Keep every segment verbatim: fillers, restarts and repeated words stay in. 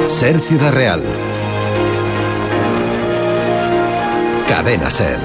Ser Ciudad Real. Cadena Ser.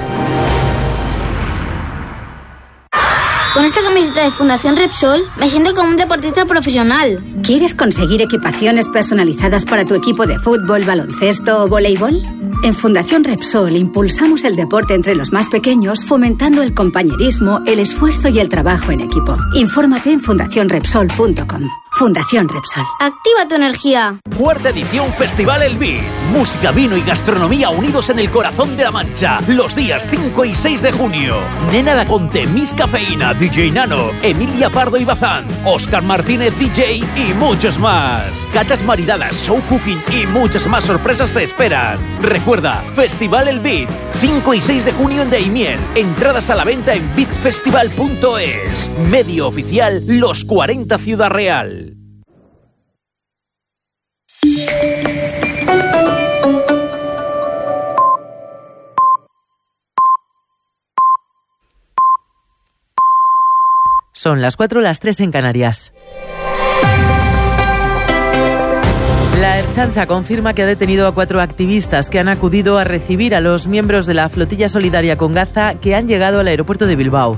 Con esta camiseta de Fundación Repsol me siento como un deportista profesional. ¿Quieres conseguir equipaciones personalizadas para tu equipo de fútbol, baloncesto o voleibol? En Fundación Repsol impulsamos el deporte entre los más pequeños, fomentando el compañerismo, el esfuerzo y el trabajo en equipo. Infórmate en fundación repsol punto com. Fundación Repsol. Activa tu energía. Cuarta edición Festival El Beat. Música, vino y gastronomía unidos en el corazón de la Mancha. Los días cinco y seis de junio. Nena Daconte, Miss Cafeína, D J Nano, Emilia Pardo y Bazán, Óscar Martínez D J y muchos más. Catas maridadas, show cooking y muchas más sorpresas te esperan. Recuerda, Festival El Beat. cinco y seis de junio en Daimiel. Entradas a la venta en beat festival punto es. Medio oficial Los cuarenta Ciudad Real. Son las cuatro, las tres en Canarias. La Ertzaintza confirma que ha detenido a cuatro activistas que han acudido a recibir a los miembros de la flotilla solidaria con Gaza que han llegado al aeropuerto de Bilbao.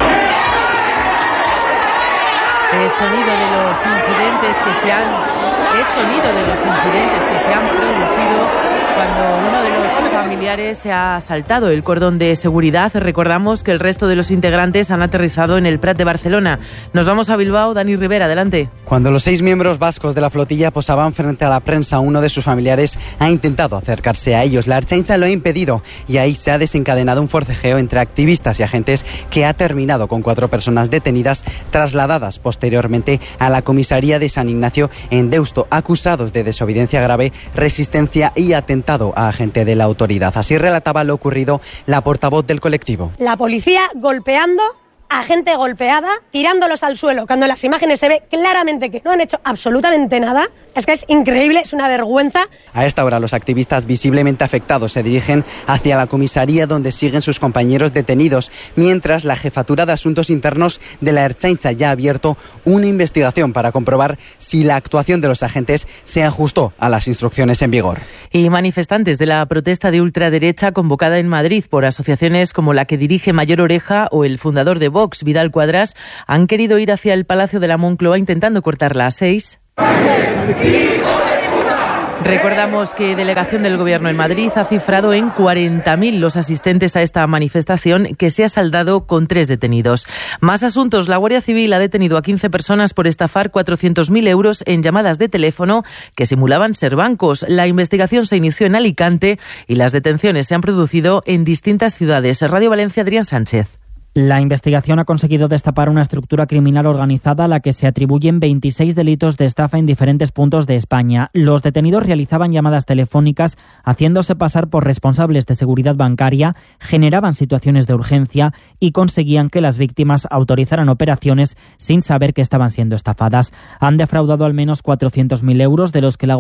Es sonido de los incidentes que se han, es sonido de los incidentes que se han producido cuando uno de los familiares se ha saltado el cordón de seguridad. Recordamos que el resto de los integrantes han aterrizado en el Prat de Barcelona. Nos vamos a Bilbao. Dani Rivera, adelante. Cuando los seis miembros vascos de la flotilla posaban frente a la prensa, uno de sus familiares ha intentado acercarse a ellos. La Ertzaintza lo ha impedido y ahí se ha desencadenado un forcejeo entre activistas y agentes que ha terminado con cuatro personas detenidas, trasladadas posteriormente a la comisaría de San Ignacio en Deusto, acusados de desobediencia grave, resistencia y atentado a agente de la autoridad. Así relataba lo ocurrido la portavoz del colectivo. La policía golpeando a gente golpeada, tirándolos al suelo, cuando en las imágenes se ve claramente que no han hecho absolutamente nada. Es que es increíble, es una vergüenza. A esta hora los activistas visiblemente afectados se dirigen hacia la comisaría donde siguen sus compañeros detenidos, mientras la Jefatura de Asuntos Internos de la Ertzaintza ya ha abierto una investigación para comprobar si la actuación de los agentes se ajustó a las instrucciones en vigor. Y manifestantes de la protesta de ultraderecha convocada en Madrid por asociaciones como la que dirige Mayor Oreja o el fundador de Vox, Vidal Cuadras, han querido ir hacia el Palacio de la Moncloa intentando cortarla a seis. Recordamos que delegación del Gobierno en Madrid ha cifrado en cuarenta mil los asistentes a esta manifestación, que se ha saldado con tres detenidos. Más asuntos. La Guardia Civil ha detenido a quince personas por estafar cuatrocientos mil euros en llamadas de teléfono que simulaban ser bancos. La investigación se inició en Alicante y las detenciones se han producido en distintas ciudades. Radio Valencia, Adrián Sánchez. La investigación ha conseguido destapar una estructura criminal organizada a la que se atribuyen veintiséis delitos de estafa en diferentes puntos de España. Los detenidos realizaban llamadas telefónicas haciéndose pasar por responsables de seguridad bancaria, generaban situaciones de urgencia y conseguían que las víctimas autorizaran operaciones sin saber que estaban siendo estafadas. Han defraudado al menos cuatrocientos mil euros, de los que la